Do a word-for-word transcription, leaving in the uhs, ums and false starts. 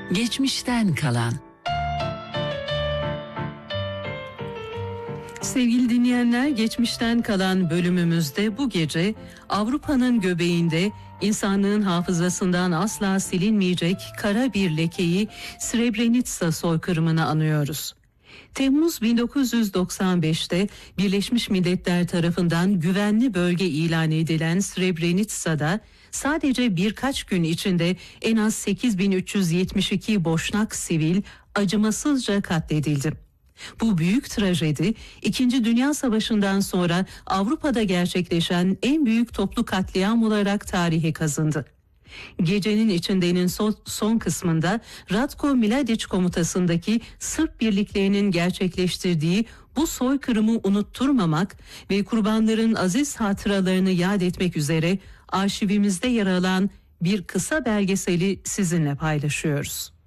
Geçmişten kalan. Sevgili dinleyenler, geçmişten kalan bölümümüzde bu gece Avrupa'nın göbeğinde insanlığın hafızasından asla silinmeyecek kara bir lekeyi, Srebrenica soykırımını anıyoruz. Temmuz bin dokuz yüz doksan beşte Birleşmiş Milletler tarafından güvenli bölge ilan edilen Srebrenica'da sadece birkaç gün içinde en az sekiz bin üç yüz yetmiş iki Boşnak sivil acımasızca katledildi. Bu büyük trajedi, İkinci Dünya Savaşı'ndan sonra Avrupa'da gerçekleşen en büyük toplu katliam olarak tarihe kazındı. Gecenin içindenin son, son kısmında Ratko Mladic komutasındaki Sırp birliklerinin gerçekleştirdiği bu soykırımı unutturmamak ve kurbanların aziz hatıralarını yad etmek üzere arşivimizde yer alan bir kısa belgeseli sizinle paylaşıyoruz.